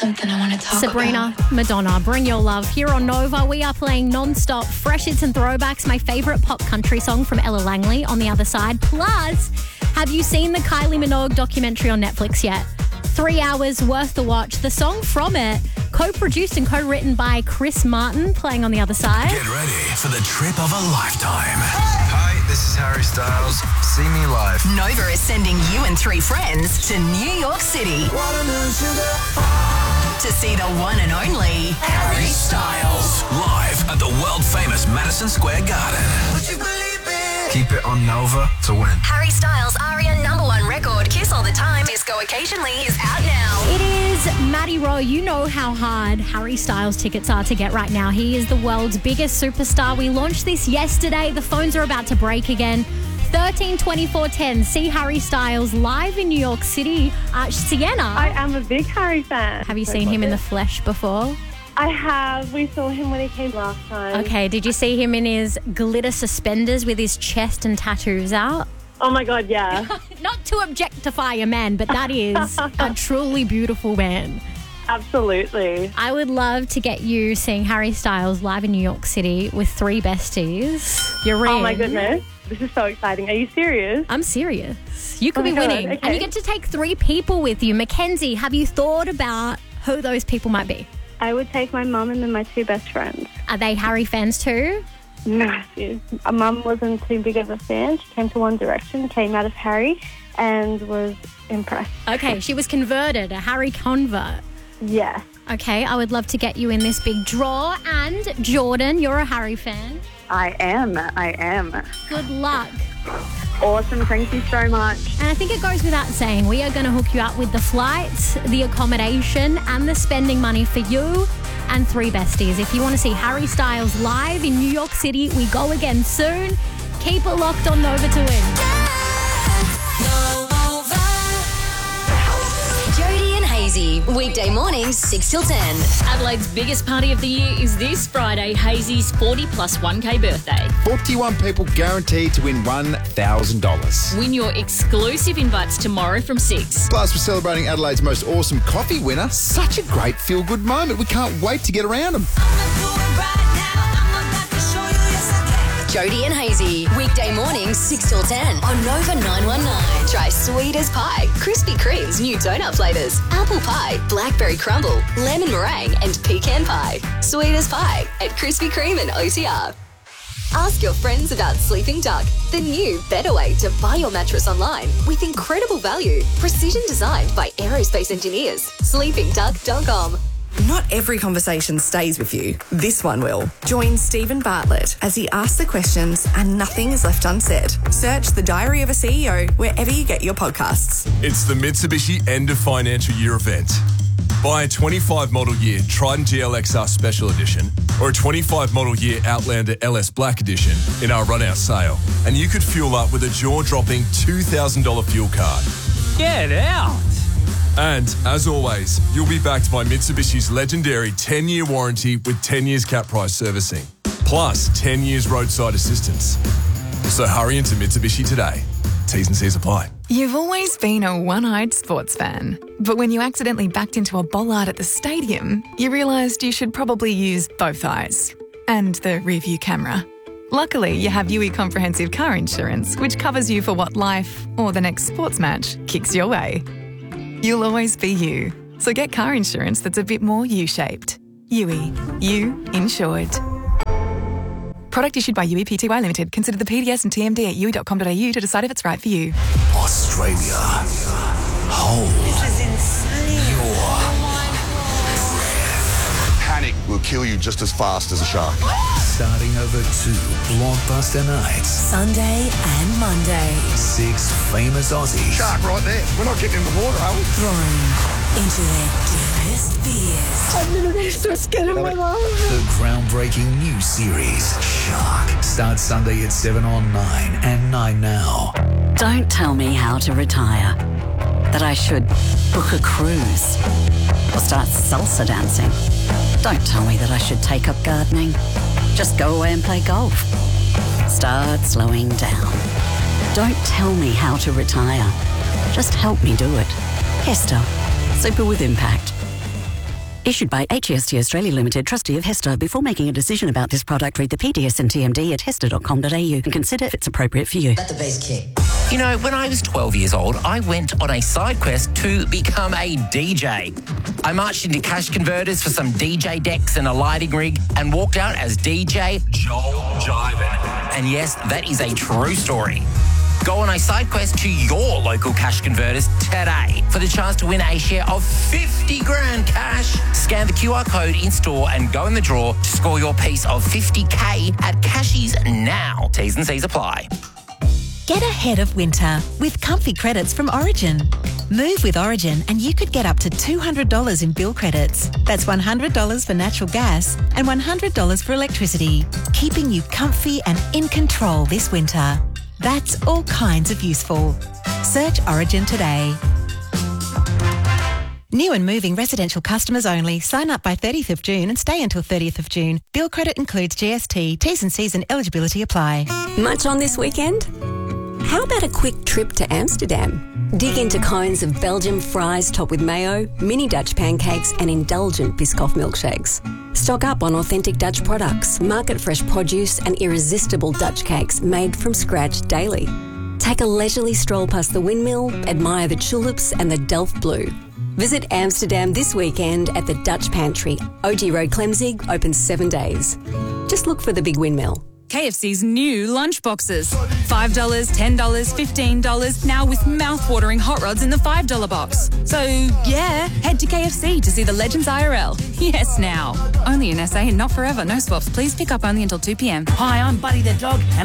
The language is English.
something I want to talk Sabrina, Madonna, Bring Your Love. Here on Nova, we are playing non-stop fresh hits and throwbacks. My favourite pop country song from Ella Langley on the other side. Plus, have you seen the Kylie Minogue documentary on Netflix yet? 3 hours worth the watch. The song from it, co-produced and co-written by Chris Martin, playing on the other side. Get ready for the trip of a lifetime. Hi, this is Harry Styles. See me live. Nova is sending you and 3 friends to New York City to see the one and only Harry Styles. Live at the world-famous Madison Square Garden. Would you believe it? Keep it on Nova to win. Harry Styles' ARIA #1 record, Kiss All the Time, Disco Occasionally, is out now. It is Maddie Rowe. You know how hard Harry Styles tickets are to get right now. He is the world's biggest superstar. We launched this yesterday. The phones are about to break again. 13-24-10. See Harry Styles live in New York City. Sienna. I am a big Harry fan. Have you seen him in the flesh before? I have. We saw him when he came last time. Okay, did you see him in his glitter suspenders with his chest and tattoos out? Oh my God, yeah. Not to objectify a man, but that is a truly beautiful man. Absolutely. I would love to get you seeing Harry Styles live in New York City with 3 besties. You're in. Oh my goodness. This is so exciting. Are you serious? I'm serious. You could be winning. Okay. And you get to take 3 people with you. Mackenzie, have you thought about who those people might be? I would take my mum and then my 2 best friends. Are they Harry fans too? Massive. My mum wasn't too big of a fan. She came to One Direction, came out of Harry, and was impressed. Okay, she was converted, a Harry convert. Yes. Okay, I would love to get you in this big draw. And Jordan, you're a Harry fan. I am. Good luck. Awesome. Thank you so much. And I think it goes without saying, we are going to hook you up with the flights, the accommodation, and the spending money for you and 3 besties. If you want to see Harry Styles live in New York City, we go again soon. Keep it locked on Nova to win. Jody and Hazy, weekday mornings 6 till 10. Adelaide's biggest party of the year is this Friday, Hazy's 40 plus 1K birthday. 41 people guaranteed to win $1,000. Win your exclusive invites tomorrow from 6. Plus, we're celebrating Adelaide's most awesome coffee winner. Such a great feel-good moment. We can't wait to get around them. Jody and Hazy, weekday mornings 6 till 10 on Nova 919. Try sweet as pie, Krispy Kreme's new donut flavours, apple pie, blackberry crumble, lemon meringue and pecan pie. Sweet as pie at Krispy Kreme and OTR. Ask your friends about Sleeping Duck, the new, better way to buy your mattress online with incredible value. Precision designed by aerospace engineers. SleepingDuck.com. Not every conversation stays with you. This one will. Join Stephen Bartlett as he asks the questions and nothing is left unsaid. Search The Diary of a CEO wherever you get your podcasts. It's the Mitsubishi End of Financial Year event. Buy a 25 model year Triton GLXR Special Edition or a 25 model year Outlander LS Black Edition in our run-out sale, and you could fuel up with a jaw-dropping $2,000 fuel card. Get out! And, as always, you'll be backed by Mitsubishi's legendary 10-year warranty with 10 years cap price servicing, plus 10 years roadside assistance. So hurry into Mitsubishi today. T's and C's apply. You've always been a one-eyed sports fan, but when you accidentally backed into a bollard at the stadium, you realised you should probably use both eyes and the rear-view camera. Luckily, you have UE Comprehensive Car Insurance, which covers you for what life or the next sports match kicks your way. You'll always be you. So get car insurance that's a bit more U-shaped. UE. You insured. Product issued by UE Pty Limited. Consider the PDS and TMD at UE.com.au to decide if it's right for you. Australia. Hold. This is insane. Your breath. Panic will kill you just as fast as a shark. Starting over 2 blockbuster nights. Sunday and Monday. 6 famous Aussies. Shark right there. We're not getting in the water, are we? Thrown into their deepest fears. I've never been so scared in my life. The groundbreaking new series, Shark, starts Sunday at 7 on 9 and 9 now. Don't tell me how to retire. That I should book a cruise or start salsa dancing. Don't tell me that I should take up gardening. Just go away and play golf. Start slowing down. Don't tell me how to retire. Just help me do it. Hester, super with impact. Issued by HEST Australia Limited, trustee of HESTA. Before making a decision about this product, read the PDS and TMD at hesta.com.au and consider if it's appropriate for you. Let the bass kick. You know, when I was 12 years old, I went on a side quest to become a DJ. I marched into cash converters for some DJ decks and a lighting rig and walked out as DJ Joel Jivin. And yes, that is a true story. Go on a side quest to your local cash converters today for the chance to win a share of 50 grand cash. Scan the QR code in store and go in the draw to score your piece of 50K at Cashies now. T's and C's apply. Get ahead of winter with comfy credits from Origin. Move with Origin and you could get up to $200 in bill credits. That's $100 for natural gas and $100 for electricity, keeping you comfy and in control this winter. That's all kinds of useful. Search Origin today. New and moving residential customers only. Sign up by 30th of June and stay until 30th of June. Bill credit includes GST. T's and C's and eligibility apply. Much on this weekend? How about a quick trip to Amsterdam? Dig into cones of Belgian fries topped with mayo, mini Dutch pancakes and indulgent Biscoff milkshakes. Stock up on authentic Dutch products, market fresh produce and irresistible Dutch cakes made from scratch daily. Take a leisurely stroll past the windmill, admire the tulips and the Delft Blue. Visit Amsterdam this weekend at the Dutch Pantry. OG Road Clemzig, open 7 days. Just look for the big windmill. KFC's new lunch boxes. $5, $10, $15, now with mouth-watering hot rods in the $5 box. So, yeah, head to KFC to see the Legends IRL. Yes, now. Only in SA and not forever. No swaps. Please pick up only until 2 p.m. Hi, I'm Buddy the dog, and